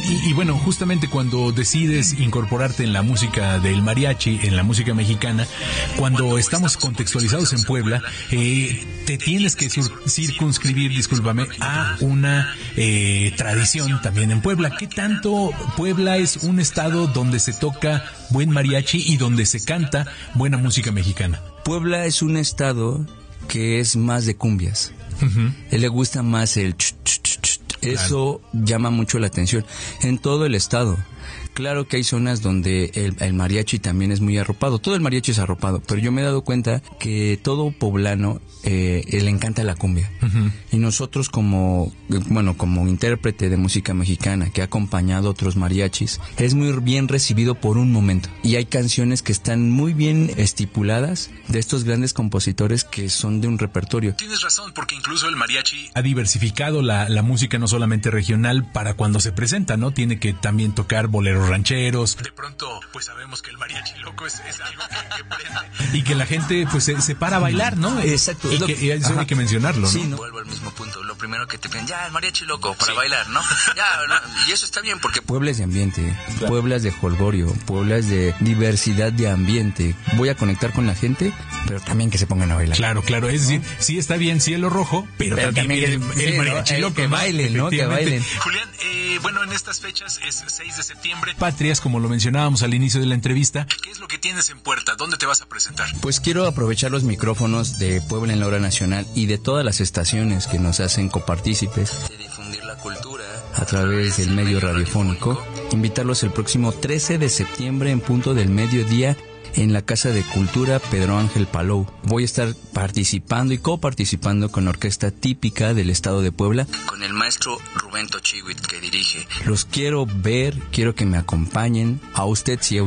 Y bueno, justamente cuando decides incorporarte en la música del mariachi, en la música mexicana, cuando estamos contextualizados en Puebla, te tienes que circunscribir, discúlpame, a una tradición también en Puebla. ¿Qué tanto Puebla es un estado donde se toca buen mariachi y donde se canta buena música mexicana? Puebla es un estado que es más de cumbias. Uh-huh. Él le gusta más el eso llama mucho la atención en todo el estado. Claro que hay zonas donde el mariachi también es muy arropado. Todo el mariachi es arropado, pero yo me he dado cuenta que todo poblano le encanta la cumbia. Uh-huh. Y nosotros como intérprete de música mexicana que ha acompañado a otros mariachis, es muy bien recibido por un momento. Y hay canciones que están muy bien estipuladas de estos grandes compositores que son de un repertorio. Tienes razón, porque incluso el mariachi ha diversificado la música no solamente regional para cuando se presenta, ¿no? Tiene que también tocar boleros rancheros. De pronto, pues sabemos que el mariachi loco es algo que prende. Y que la gente, pues, se para a bailar, ¿no? Exacto. Y eso hay que mencionarlo, ¿no? Sí, ¿no? Vuelvo al mismo punto. Lo primero que te piden, ya, el mariachi loco, para bailar, ¿no? Ya, no, y eso está bien porque Puebla es de ambiente, claro. Puebla es de jolgorio, Puebla es de diversidad de ambiente. Voy a conectar con la gente, pero también que se pongan a bailar. Claro, es decir, sí está bien cielo rojo, pero también el mariachi loco. Que bailen, ¿no? Que bailen. Julián, bueno, en estas fechas es 6 de septiembre. Patrias, como lo mencionábamos al inicio de la entrevista, ¿qué es lo que tienes en puerta? ¿Dónde te vas a presentar? Pues quiero aprovechar los micrófonos de Puebla en la Hora Nacional y de todas las estaciones que nos hacen copartícipes de difundir la cultura a través del medio radiofónico. Invitarlos el próximo 13 de septiembre en punto del mediodía en la Casa de Cultura Pedro Ángel Palou. Voy a estar participando y coparticipando con la orquesta típica del estado de Puebla, con el maestro Rubén Tochiwit que dirige. Los quiero ver, quiero que me acompañen. A usted, si